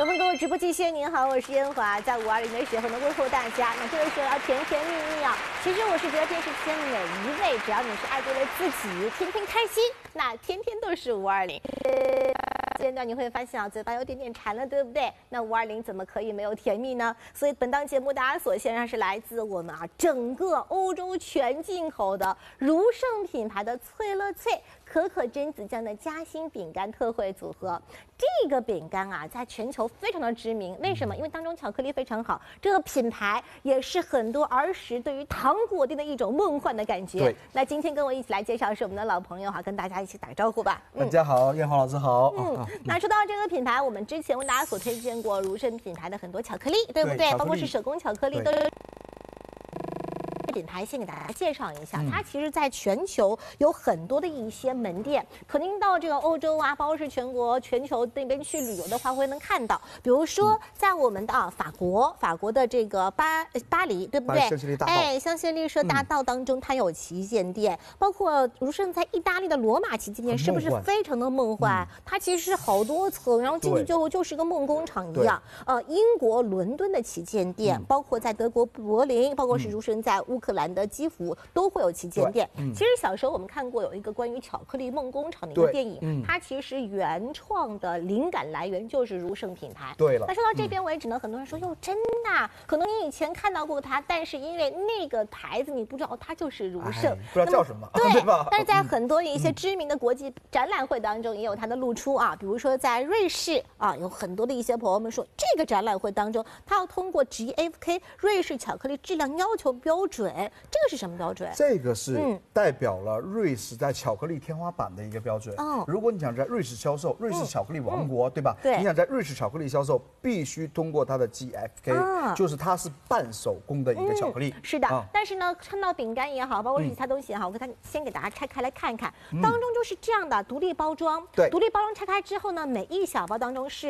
们购物直播继续，您好，我是燕华，在520的时候呢问候大家。那这个时候要甜甜蜜蜜啊。其实我是觉得电视前每一位，只要你是爱对了自己，天天开心，那天天都是520。现在你会发现啊，嘴巴有点馋了，对不对？那520怎么可以没有甜蜜呢？所以本档节目大家所献上是来自我们整个欧洲全进口的如圣品牌的脆乐脆可可榛子酱的夹心饼干特惠组合。这个饼干啊，在全球非常的知名，为什么？因为当中巧克力非常好，这个品牌也是很多儿时对于糖果店的一种梦幻的感觉。 对， 那今天跟我一起来介绍是我们的老朋友跟大家一起打个招呼吧。 大家好，燕华老师好。 那说到这个品牌，我们之前为大家所推荐过如圣品牌的很多巧克力，对不对？包括是手工巧克力都是。品牌先给大家介绍一下，它其实在全球有很多的一些门店，可能到这个欧洲啊，包括是全球那边去旅游的话，会能看到。比如说在我们的法国的这个巴黎，对不对？ 香榭丽大道， 香榭丽舍大道当中，它有旗舰店，包括如圣在意大利的罗马旗舰店，是不是非常的梦幻？它其实是好多层，然后进去之后就是个梦工厂一样。英国伦敦的旗舰店，包括在德国柏林，包括是如圣在乌克兰的基辅都会有旗舰店。其实小时候我们看过有一个关于巧克力梦工厂的一个电影，它其实原创的灵感来源就是如圣品牌。 对了， 那说到这边为止呢，很多人说哟真的，可能你以前看到过它，但是因为那个牌子你不知道它就是如圣， 不知道叫什么， 对吧？ 但是在很多一些知名的国际展览会当中也有它的露出啊，比如说在瑞士啊，有很多的一些朋友们说这个展览会当中，它要通过 GFK 瑞士巧克力质量要求标准。这个是什么标准？ 这个是代表了瑞士在巧克力天花板的一个标准。如果你想在瑞士销售，瑞士巧克力王国，对吧？ 对， 你想在瑞士巧克力销售，必须通过它的 GFK，就是它是半手工的一个巧克力。 是的，但是呢，看到饼干也好，包括其他东西也好，我先给大家拆开来看看，当中就是这样的独立包装。 对， 独立包装拆开之后呢，每一小包当中是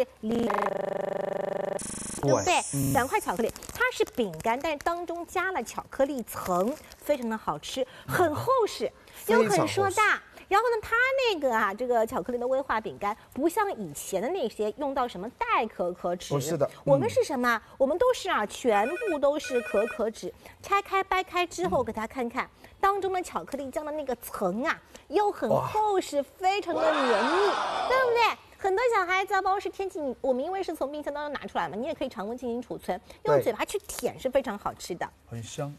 对不对？2块巧克力，它是饼干，但是当中加了巧克力层，非常的好吃，很厚实，又很硕大。然后呢，它那个这个巧克力的威化饼干不像以前的那些用到什么代可可脂， 不是的， 我们是什么？我们都是全部都是可可脂，拆开掰开之后，给大家看看当中的巧克力酱的那个层又很厚实，非常的绵密，对不对？很多小孩子包括是天气，我们因为是从冰箱当中拿出来嘛，你也可以常温进行储存，用嘴巴去舔是非常好吃的， 很香。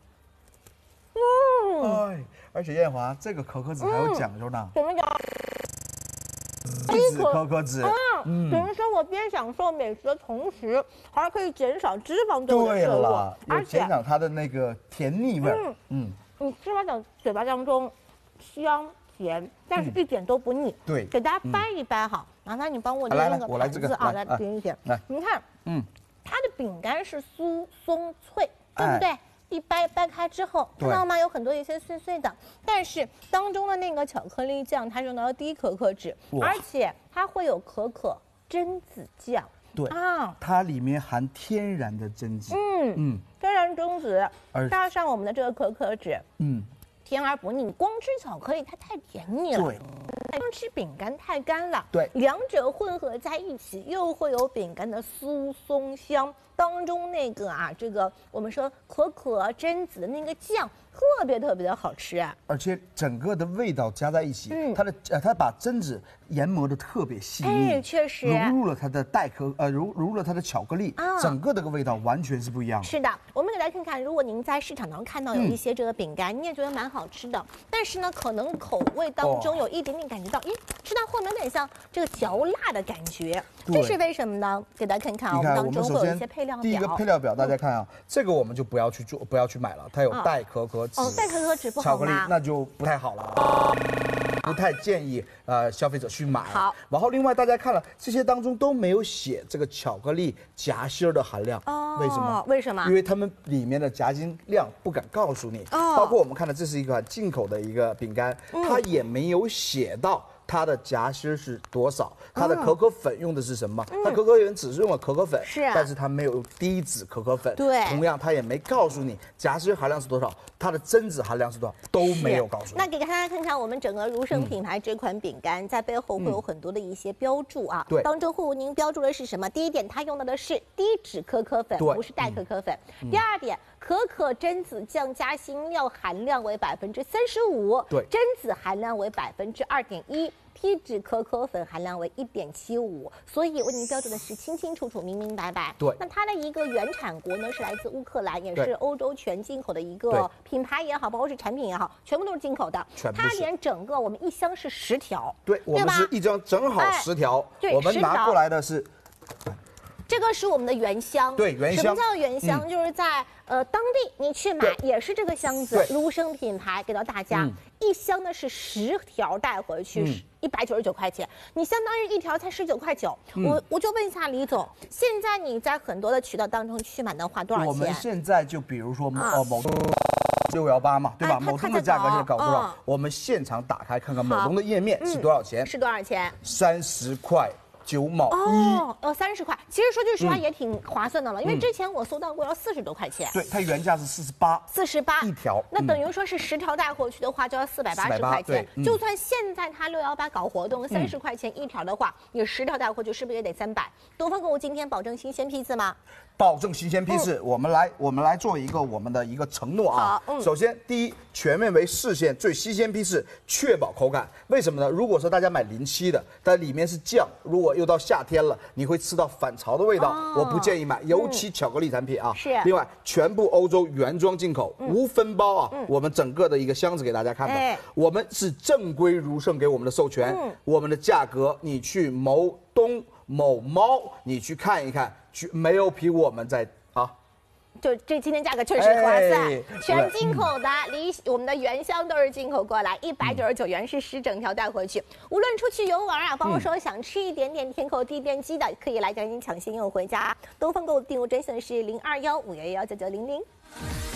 而且燕华这个可可脂还有讲究呢。 怎么讲？ 低脂可可脂。 等于说我边享受美食的同时，还可以减少脂肪对我的摄入， 而且减少它的那个甜腻味。 你吃完嘴巴当中香甜，但是一点都不腻。 对， 给大家掰一掰好，麻烦你帮我拿那个盘子来点一点。来，你看，它的饼干是酥松脆，对不对？一掰开之后，看到吗？有很多一些碎碎的，但是当中的那个巧克力酱，它用到了低可可脂，而且它会有可可榛子酱。 对它里面含天然的榛子。 天然榛子加上我们的这个可可脂，甜而不腻。你光吃巧克力它太甜腻了， 对， 光吃饼干太干了， 对， 两者混合在一起，又会有饼干的酥松香。当中那个这个我们说可可榛子的那个酱特别的好吃而且整个的味道加在一起，它把榛子研磨的特别细腻， 确实融入了它的融入了它的巧克力，整个这个味道完全是不一样的。 是的，我们给大家看看，如果您在市场当中看到有一些这个饼干，你也觉得蛮好吃的，但是呢，可能口味当中有一点点感觉到，吃到后面有点像这个嚼辣的感觉，这是为什么呢？给大家看看，我们当中会有一些配料表。 第一个配料表，大家看这个我们就不要去买了，它有代可可脂。 代可可脂不好巧克力那就不太好了。不太建议消费者去买。 好， 然后另外大家看了这些当中都没有写这个巧克力夹心的含量，为什么？ 为什么？ 因为他们里面的夹心量不敢告诉你。包括我们看的这是一个进口的一个饼干，它也没有写到它的夹心是多少，它的可可粉用的是什么？它可可粉只是用了可可粉， 是， 但是它没有低脂可可粉。 对， 同样它也没告诉你夹心含量是多少，它的增脂含量是多少，都没有告诉你。 那给大家看看我们整个如圣品牌这款饼干，在背后会有很多的一些标注啊。 对， 当中会为您标注的是什么？第一点，它用到的是低脂可可粉，不是代可可粉。第二点，可可榛子酱夹心料含量为35%， 对， 榛子含量为2.1%。低脂可可粉含量为1.75，所以为您标注的是清清楚楚、明明白白。 对， 那它的一个原产国呢是来自乌克兰，也是欧洲全进口的一个品牌也好，包括是产品也好，全部都是进口的。它连整个我们一箱是10条， 对，我们是一张正好10条，我们拿过来的是。 这个是我们的原箱， 对，原箱。 什么叫原箱？就是在当地你去买也是这个箱子，如生品牌给到大家，一箱呢是10条带回去，199块钱，你相当于一条才19.9块。我就问一下李总，现在你在很多的渠道当中去买的话，多少钱？ 我们现在就比如说某618嘛，对吧？某东的价格现在搞多少？我们现场打开看看某东的页面是多少钱？ 是多少钱 ？30块9毛1。 30块。其实说句实话也挺划算的了，因为之前我搜到过要40多块钱。 对，它原价是48一条， 那等于说是10条带回去的话就要480块钱。就算现在它618搞活动30块钱一条的话，你10条带回去是不是也得300？东方购物今天保证新鲜批次吗？ 保证新鲜批次，我们来做一个我们的一个承诺啊。首先，第一，全面为市县最新鲜批次，确保口感。为什么呢？如果说大家买07的，但里面是酱，如果又到夏天了，你会吃到反潮的味道，我不建议买，尤其巧克力产品啊。 是。 另外，全部欧洲原装进口，无分包啊。我们整个的一个箱子给大家看的，我们是正规如圣给我们的授权，我们的价格你去某东某猫，你去看一看。没有比我们在就这今天价格确实划算，全进口的，离我们的原箱都是进口过来，199元是10整条带回去。无论出去游玩啊，包括说想吃一点点甜口地垫鸡的，可以来赶紧抢先用回家。东方购物订购专线是0215119900。